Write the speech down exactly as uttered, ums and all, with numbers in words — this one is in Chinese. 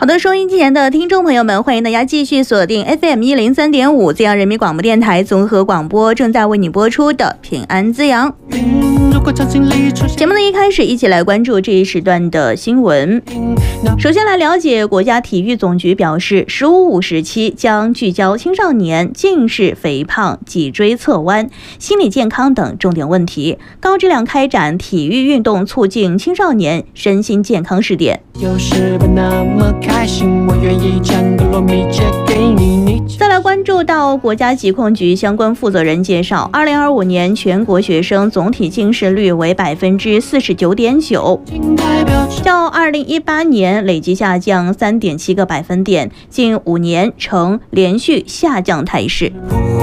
好的，收音机前的听众朋友们，欢迎大家继续锁定 F M 一零三点五 滋阳人民广播电台综合广播，正在为你播出的平安滋阳。节目的一开始，一起来关注这一时段的新闻。首先来了解，国家体育总局表示，十五五时期将聚焦青少年近视、肥胖、脊椎侧弯、心理健康等重点问题，高质量开展体育运动促进青少年身心健康试点。再来关注到国家疾控局相关负责人介绍，二零二五年全国学生总体近视率为百分之四十九点九，较二零一八年累计下降三点七个百分点，近五年呈连续下降态势。